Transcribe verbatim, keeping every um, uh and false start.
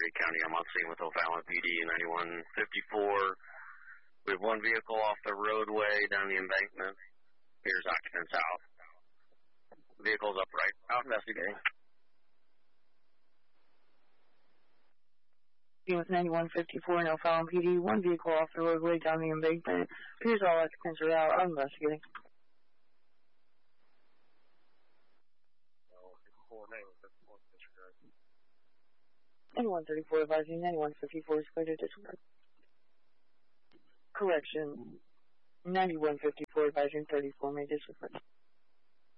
Liberty County. I'm on scene with O'Fallon P D, ninety-one fifty-four. We have one vehicle off the roadway down the embankment. Here's occupants out. Vehicle's upright. Out investigating. With ninety-one fifty-four and O'Fallon P D, one vehicle off the roadway down the embankment. Here's all occupants are out. I'm investigating. ninety-one thirty-four advising, ninety-one fifty-four is clear to disregard. Correction. ninety-one fifty-four advising, thirty-four may disregard.